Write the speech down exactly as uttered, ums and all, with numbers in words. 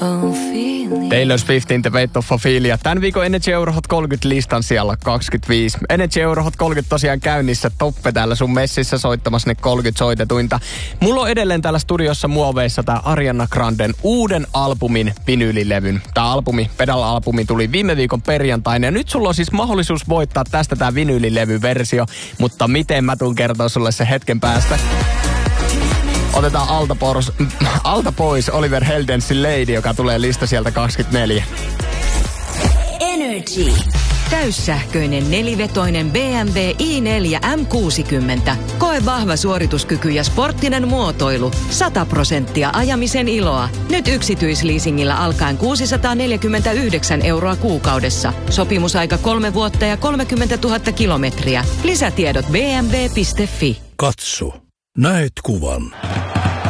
Taylor Swiftin The Weight of Ophelia. Tämän viikon Energy Euro Hot kolmekymmentä listan siellä kaksikymmentäviisi. Energy Euro Hot kolmekymmentä tosiaan käynnissä. Toppe täällä sun messissä soittamassa ne kolmekymmentä soitetuinta. Mulla on edelleen täällä studiossa muoveissa tää Ariana Granden uuden albumin vinyylilevyn. Tää albumi, Pedal-albumi tuli viime viikon perjantaina. Ja nyt sulla on siis mahdollisuus voittaa tästä tää vinyylilevyversio. Mutta miten mä tuun kertoa sulle se hetken päästä. Otetaan alta, poros, alta pois Oliver Heldensin Lady, joka tulee lista sieltä kaksikymmentäneljä. Energy. Täyssähköinen nelivetoinen B M W i neljä M kuusikymmentä. Koe vahva suorituskyky ja sporttinen muotoilu. sata prosenttia ajamisen iloa. Nyt yksityisleasingillä alkaen kuusisataaneljäkymmentäyhdeksän euroa kuukaudessa. Sopimusaika kolme vuotta ja kolmekymmentätuhatta kilometriä. Lisätiedot b m w piste f i. Katso. Näet kuvan.